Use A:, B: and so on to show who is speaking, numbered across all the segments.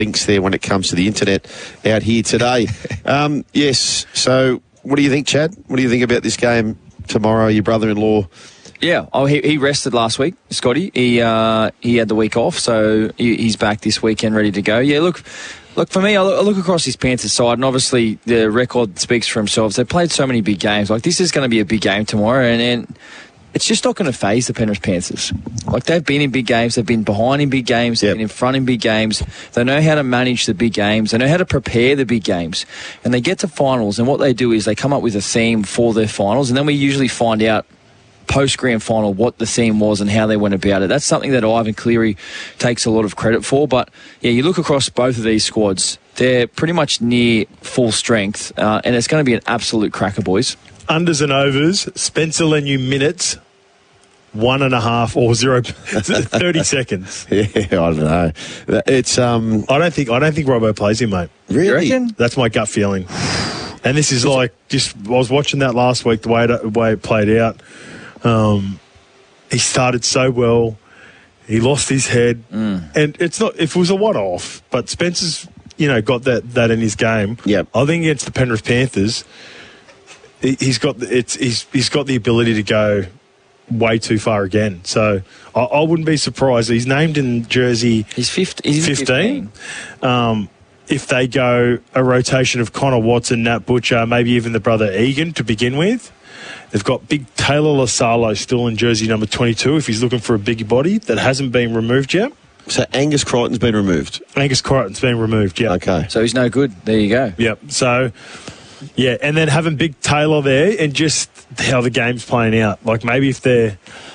A: links there when it comes to the internet out here today. Yes, so what do you think, Chad? What do you think about this game tomorrow, your brother-in-law?
B: Yeah, he rested last week, Scotty. He had the week off, so he's back this weekend ready to go. Yeah, look, for me, I look across his Panthers side, and obviously the record speaks for themselves. They've played so many big games. Like, this is going to be a big game tomorrow, and it's just not going to faze the Penrith Panthers. Like, they've been in big games, they've been behind in big games, they've been in front in big games. They know how to manage the big games. They know how to prepare the big games. And they get to finals, and what they do is they come up with a theme for their finals, and then we usually find out post-grand final what the theme was and how they went about it. That's something that Ivan Cleary takes a lot of credit for. But, yeah, you look across both of these squads, they're pretty much near full strength, and it's going to be an absolute cracker, boys.
C: Unders and overs, Spencer Leniu minutes, 1.5 or 30 seconds.
A: Yeah, I don't know. It's
C: I don't think Robbo plays him, mate.
A: Really?
B: You reckon?
C: That's my gut feeling. And this is like I was watching that last week, the way it played out. He started so well. He lost his head, and it's not. If it was a one-off, but Spencer's got that in his game.
A: Yep.
C: I think against the Penrith Panthers, he's got the ability to go way too far again. So I wouldn't be surprised. He's named in jersey.
B: He's 15.
C: If they go a rotation of Connor Watson, Nat Butcher, maybe even the brother Egan to begin with. They've got big Taylor Lasalo still in jersey number 22 if he's looking for a bigger body that hasn't been removed yet.
A: So Angus Crichton's been removed?
C: Angus Crichton's been removed, yeah.
A: Okay.
B: So he's no good. There you go.
C: Yep. So, yeah, and then having big Taylor there and just how the game's playing out. Like maybe if they're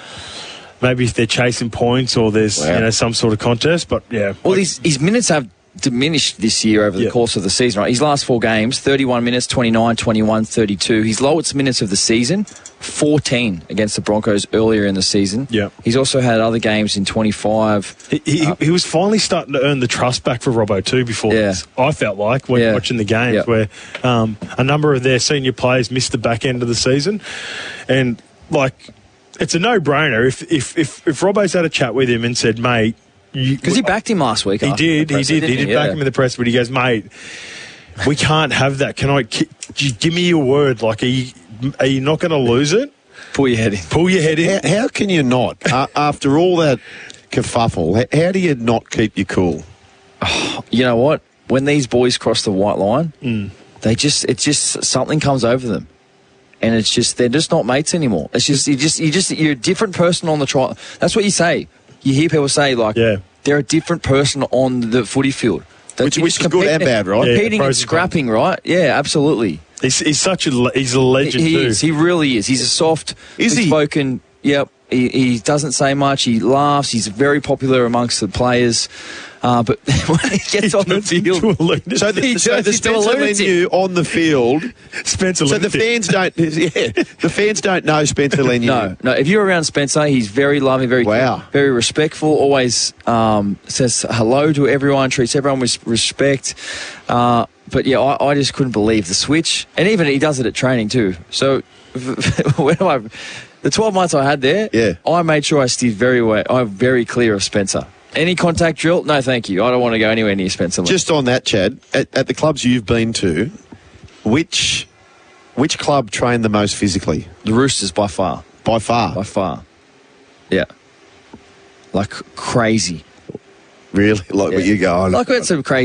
C: chasing points or there's some sort of contest, but yeah.
B: Well, his minutes have diminished this year over the course of the season, right? His last 4 games, 31 minutes, 29, 21, 32. His lowest minutes of the season, 14 against the Broncos earlier in the season.
C: Yeah.
B: He's also had other games in 25.
C: He was finally starting to earn the trust back for Robbo too before this, I felt like, when watching the games where a number of their senior players missed the back end of the season. And, like, it's a no-brainer. If Robbo's had a chat with him and said, mate,
B: because he backed him last week.
C: He did back him in the press, but he goes, mate, we can't have that. Give me your word? Like, are you not going to lose it?
B: Pull your head in.
A: How can you not? After all that kerfuffle, how do you not keep your cool?
B: Oh, you know what? When these boys cross the white line, it's just something comes over them. And it's just, they're just not mates anymore. It's just, you're a different person on the trial. That's what you say. You hear people say, like, they're a different person on the footy field.
A: Which is good and bad, right?
B: Competing and scrapping, right? Yeah, absolutely.
C: He's a legend
B: he
C: too.
B: Is. He really is. He's a soft, spoken. Yep. He doesn't say much. He laughs. He's very popular amongst the players. But when he gets on the field,
A: so the Spencer Leniu on the field,
C: Spencer.
A: So the fans don't know Spencer Leniu.
B: No. If you're around Spencer, he's very loving, very respectful. Always says hello to everyone, treats everyone with respect. But yeah, I just couldn't believe the switch, and even he does it at training too. So the 12 months I had there, I made sure I steered very clear of Spencer. Any contact drill? No, thank you. I don't want to go anywhere near Spencer.
A: Just on that, Chad, at the clubs you've been to, which club trained the most physically?
B: The Roosters, by far.
A: By far?
B: By far. Yeah. Like crazy.
A: Really? Like what you go on?
B: Like we had some crazy